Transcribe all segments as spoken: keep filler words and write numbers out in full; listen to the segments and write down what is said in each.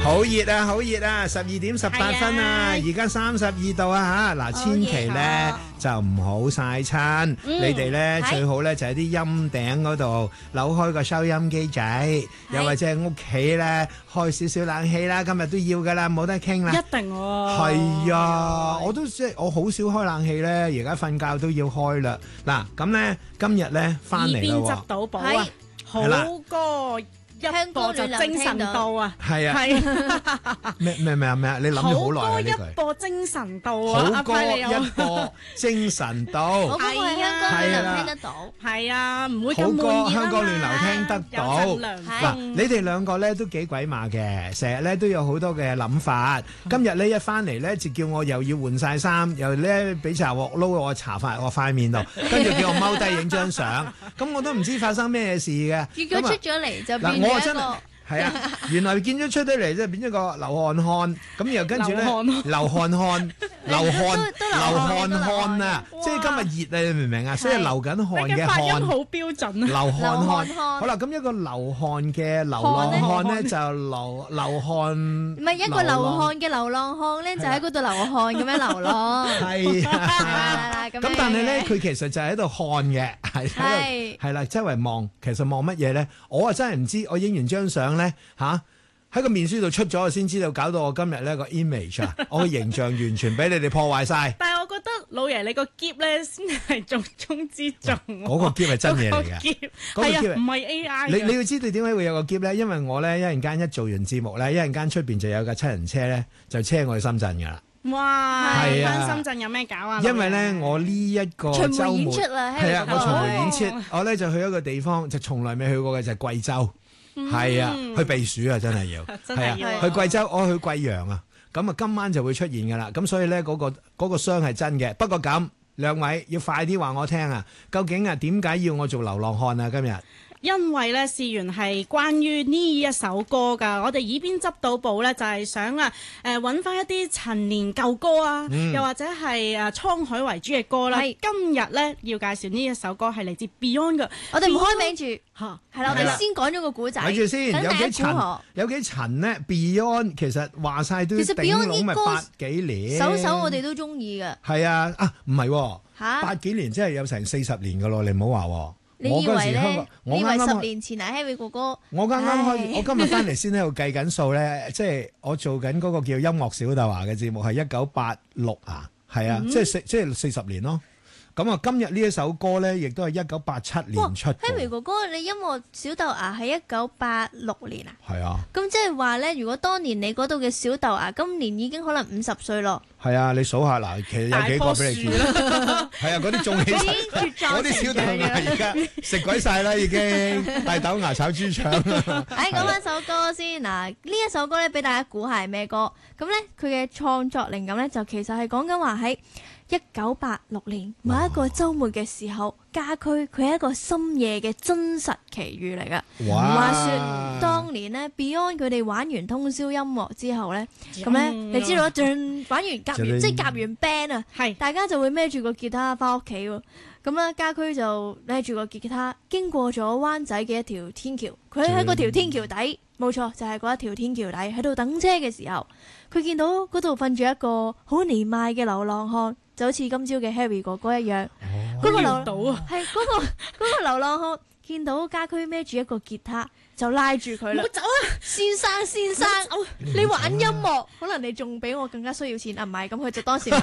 好熱啊，好熱啊！十二點十八分啊，而家三十二度啊嚇！嗱，千祈咧就唔好曬親，你哋咧最好咧就喺啲音頂嗰度扭開個收音機仔，又或者係屋企咧開少少冷氣啦，今日都要噶啦，冇得傾啦。 一定喎。 係啊，我都即係我好少開冷氣咧，而家瞓覺都要開啦。嗱，咁咧今日咧翻嚟啦喎， 耳邊執到寶啊，好歌。一播就精神到啊！ 係啊，咩咩咩啊咩啊！你諗咗好耐啊呢句。 好歌一播精神到啊！ 好歌一播精神到。 係啊，香港亂流聽得到。 係啊，唔會咁好歌悶香港亂流聽得到。嗱，你哋兩個咧都幾鬼馬嘅，成日咧都有好多嘅諗法。今日咧一翻嚟咧就叫我又要換晒衫，又咧俾茶鑊撈我搽翻我塊面度，跟住叫我踎低影張相。咁我都唔知發生咩事嘅。 結果出咗嚟就變。 我真係係啊！原來見咗出得嚟，即係變咗個流汗漢，咁又跟住咧流汗漢、流汗、流汗漢啊！即係今日熱啊，你明唔明啊？所以流緊汗嘅汗， 發音好標準啊！ 流汗漢，好啦，咁一個流汗嘅流浪漢咧，就流流汗。 唔係一個流汗嘅流浪漢咧，就喺嗰度流汗咁樣流咯。 係啊，咁但係咧，佢其實就喺度汗嘅，係喺度係啦，周圍望，其實望乜嘢咧？我啊真係唔知，我影完張相咧嚇喺個面書度出咗，我先知道，搞到我今日呢個 image 啊，我個形象完全俾你哋破壞晒。 但係我覺得老爺你個喼咧先係重中之重。 嗰個喼係真嘢嚟嘅， 嗰個喼係啊，唔係 A I。 你你要知道點解會有個喼咧？因為我咧一陣間一做完節目咧，一陣間出邊就有架七人車咧，就車我去深圳㗎啦。 哇！ 係啊， 翻深圳有咩搞啊？ 因為咧，我呢一個週末巡迴演出啦， 係啊，我巡迴演出，我咧就去一個地方，就從來未去過嘅就係貴州。係啊，去避暑啊，真係要，係啊，去貴州，我去貴陽啊，咁啊今晚就會出現噶啦，咁所以咧嗰個嗰個傷係真嘅，不過咁兩位要快啲話我聽啊，究竟啊點解要我做流浪漢啊今日？ 因為咧，事緣係關於呢一首歌㗎。我哋耳邊執到寶咧，就係想啊，誒揾翻一啲陳年舊歌啊，嗯、又或者係誒滄海為主嘅歌啦。是今日咧要介紹呢一首歌係嚟自 Beyond 嘅。 我哋唔開名住嚇， 係啦，我哋先講咗個古仔。 睇住先，有幾陳？有幾陳呢 Beyond 其實話晒都頂籠咪八幾年。 首首我哋都中意嘅。係啊，啊唔係喎， 嚇八幾年真係有成四十年㗎咯，你唔好話喎。 你以為咧？你以為十年前啊，Harry 哥哥？ 我啱啱開，我今日翻嚟先喺度計緊數咧，即係我做緊嗰個叫音樂小豆芽嘅節目，係一九八六啊，係啊，即係四即係四十年咯。咁啊，今日呢一首歌咧，亦都係一九八七年出。 Harry 哥哥，你音樂小豆芽係一九八六年啊？ 係啊。咁即係話咧，如果當年你嗰度嘅小豆芽，今年已經可能五十歲咯。 係啊，你數下嗱，其實有幾個俾你見。係啊，嗰啲種起晒，嗰啲小豆芽而家食鬼晒啦，已經大豆芽炒豬腸。 誒，講翻首歌先嗱，呢一首歌咧，俾大家估下係咩歌？咁咧，佢嘅創作靈感咧，就其實係講緊話喺一九八六年某一個週末嘅時候，家駒佢係一個深夜嘅真實奇遇嚟噶。 哇話說當年呢 Beyond 佢哋玩完通宵音樂之後咧，咁咧、嗯、你知道啦，玩完夾完即係夾完 band 啊，係大家就會孭住個吉他翻屋企喎。咁咧家駒就孭住個吉他，經過咗灣仔嘅一條天橋，佢喺嗰條天橋底，冇錯就係、是、嗰一條天橋底喺度等車嘅時候，佢見到嗰度瞓住一個好年邁嘅流浪漢。就好似今朝嘅 Harry 哥哥一樣，嗰、哦、個流到啊，係嗰、嗰個嗰個流浪漢見到家駒孭住一個吉他，就拉住佢啦。唔好走啊，先生先生，你玩音樂，可能你仲比我更加需要錢啊？唔係，咁佢就當時咁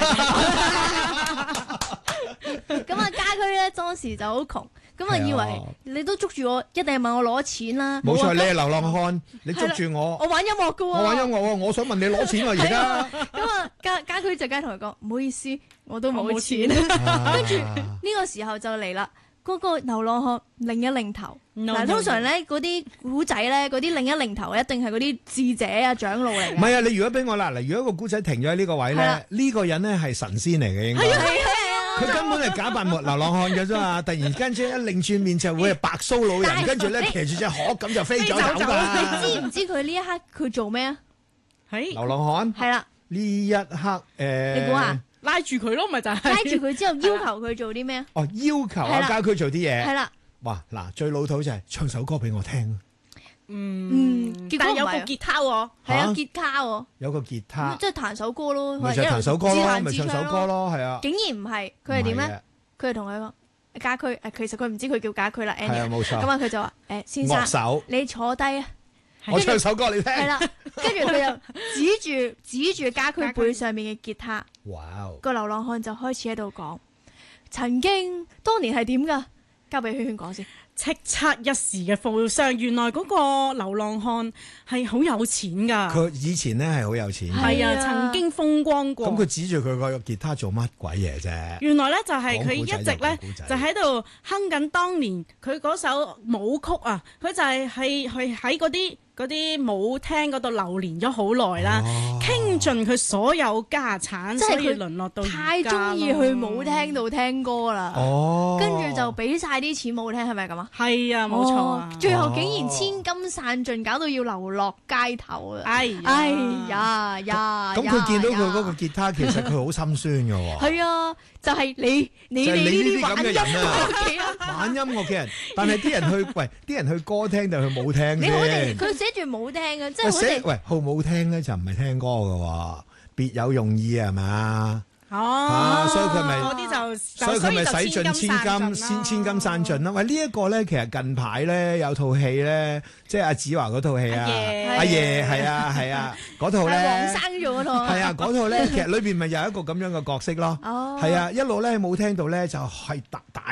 啊，家駒咧當時就好窮。咁啊，以為你都捉住我，一定係問我攞錢啦。 冇錯，你係流浪漢，你捉住我。 我玩音樂噶喎。我玩音樂喎，我想問你攞錢啊！而家。 咁啊，家家駒就梗係同佢講，唔好意思，我都冇錢。跟住呢個時候就嚟啦，嗰個流浪漢擰一擰頭。嗱，通常咧嗰啲古仔咧，嗰啲擰一擰頭一定係嗰啲智者啊、長老嚟嘅。 唔係啊，你如果俾我啦，嗱，如果個古仔停咗喺呢個位咧，呢個人咧係神仙嚟嘅應該。佢根本係假扮流浪漢嘅啫嘛，突然間一擰轉面就會係白鬚老人，跟住咧騎住隻鶴咁就飛走走㗎。 你知唔知佢呢一刻佢做咩啊？ 係流浪漢。 係啦。 呢一刻誒， 你估下？ 拉住佢咯，咪就係。 拉住佢之後要求佢做啲咩啊？ 哦，要求啊，教佢做啲嘢。 係啦。 哇！嗱，最老土就係唱首歌俾我聽。 嗯，但係有部吉他喎， 係啊，吉他喎， 有個吉他， 即係彈首歌咯， 咪就彈首歌咯，咪唱首歌咯，係啊。 竟然唔係，佢係點咧？佢係同佢講家駒，誒，其實佢唔知佢叫家駒啦。 係啊，冇錯。 咁啊，佢就話誒，先生，你坐低啊， 我唱首歌你聽。 係啦，跟住佢就指住指住家駒背上面嘅吉他。 哇！ 個流浪漢就開始喺度講，曾經當年係點㗎？交俾圈圈講先。 叱咤一時嘅富商，原來嗰個流浪漢係好有錢㗎。 佢以前咧係好有錢， 係啊，曾經風光過。 咁佢指住佢個吉他做乜鬼嘢啫？ 原來咧就係佢一直咧就喺度哼緊當年佢嗰首舞曲啊！佢就係係係喺嗰啲嗰啲舞廳嗰度流連咗好耐啦，傾盡佢所有家產，所以淪落到太中意去舞廳度聽歌啦。 哦， 跟住就俾晒啲錢舞廳，係咪咁啊？ 係啊，冇錯啊！ 最後竟然千金散盡，搞到要流落街頭啊！ 哎哎呀呀！ 咁佢見到佢嗰個吉他，其實佢好心酸㗎喎。 係啊，就係你你哋呢啲玩音樂嘅人， 玩音樂嘅人，但係啲人去喂啲人去歌廳定去舞廳啫。 佢寫住舞廳嘅，即係好似喂，好舞廳咧就唔係聽歌㗎喎，別有用意係嘛？ 哦， 所以佢咪嗰啲就， 所以佢咪使盡千金，先千金散盡啦。喂，呢一個咧，其實近排咧有套戲咧，即係阿子華嗰套戲啊，阿爺係啊係啊，嗰套咧， 黃生做嗰套， 係啊嗰套咧，其實裏邊咪有一個咁樣嘅角色咯，係啊一路咧冇聽到咧就係大大。